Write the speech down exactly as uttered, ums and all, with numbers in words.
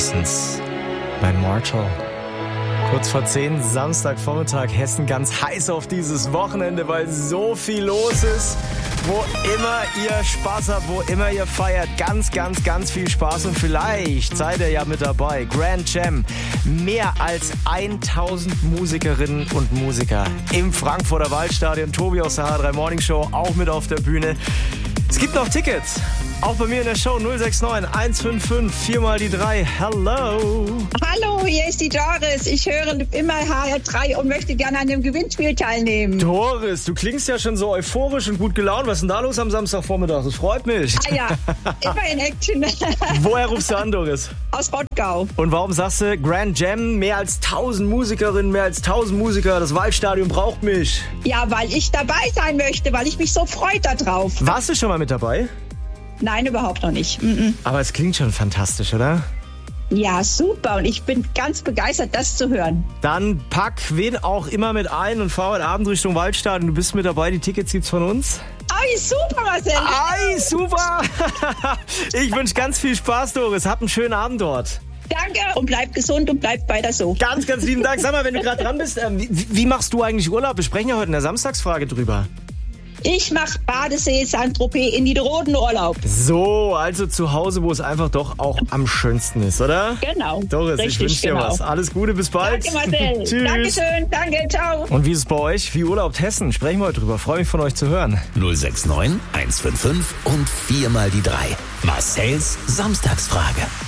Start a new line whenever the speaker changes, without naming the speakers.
Parsons bei Mortal. Kurz vor zehn, Samstagvormittag, Hessen ganz heiß auf dieses Wochenende, weil so viel los ist. Wo immer ihr Spaß habt, wo immer ihr feiert, ganz, ganz, ganz viel Spaß und vielleicht seid ihr ja mit dabei. Grand Jam, mehr als tausend Musikerinnen und Musiker im Frankfurter Waldstadion. Tobi aus der H drei Morning Show auch mit auf der Bühne. Es gibt noch Tickets. Auch bei mir in der Show null sechs neun eins fünf fünf vier mal die drei. Hello.
Hallo, hier ist die Doris. Ich höre immer H R drei und möchte gerne an dem Gewinnspiel teilnehmen.
Doris, du klingst ja schon so euphorisch und gut gelaunt. Was ist denn da los am Samstagvormittag? Das freut mich.
Ah ja, immer in Action.
Woher rufst du an, Doris?
Aus Rottgau.
Und warum sagst du Grand Jam, mehr als tausend Musikerinnen, mehr als tausend Musiker, das Waldstadion braucht mich?
Ja, weil ich dabei sein möchte, weil ich mich so freue da drauf.
Warst du schon mal mit dabei?
Nein, überhaupt noch nicht. Mm-mm.
Aber es klingt schon fantastisch, oder?
Ja, super. Und ich bin ganz begeistert, das zu hören.
Dann pack wen auch immer mit ein und fahr heute Abend Richtung Waldstadion. Du bist mit dabei, die Tickets gibt's von uns.
Ei, super, Marcel.
Ei, super. Ich wünsche ganz viel Spaß, Doris. Hab einen schönen Abend dort.
Danke und bleib gesund und bleib weiter so.
Ganz, ganz lieben Dank. Sag mal, wenn du gerade dran bist, ähm, wie, wie machst du eigentlich Urlaub? Wir sprechen ja heute in der Samstagsfrage drüber.
Ich mache Badesee, Saint-Tropez in Niederroden Urlaub.
So, also zu Hause, wo es einfach doch auch am schönsten ist, oder?
Genau.
Doris,
richtig,
ich wünsche dir
genau.
was. Alles Gute, bis bald.
Danke, Marcel.
Tschüss.
Dankeschön, danke, ciao.
Und wie ist es bei euch? Wie urlaubt Hessen? Sprechen wir heute drüber. Freue mich von euch zu hören.
null sechs neun eins fünf fünf und vier mal die drei. Marcels Samstagsfrage.